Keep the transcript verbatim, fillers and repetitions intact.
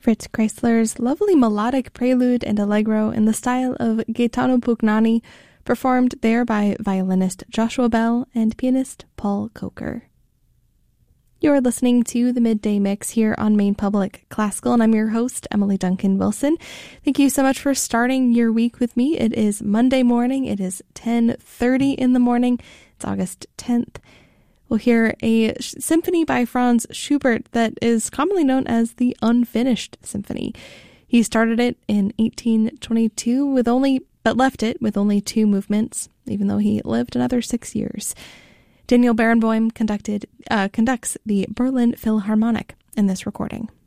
Fritz Kreisler's lovely melodic prelude and allegro in the style of Gaetano Pugnani, performed there by violinist Joshua Bell and pianist Paul Coker. You're listening to the Midday Mix here on Maine Public Classical, and I'm your host, Emily Duncan Wilson. Thank you so much for starting your week with me. It is Monday morning. It is ten thirty in the morning. It's August tenth. We'll hear a symphony by Franz Schubert that is commonly known as the Unfinished Symphony. He started it in eighteen twenty-two with only, but left it with only two movements, even though he lived another six years. Daniel Barenboim conducted uh, conducts the Berlin Philharmonic in this recording.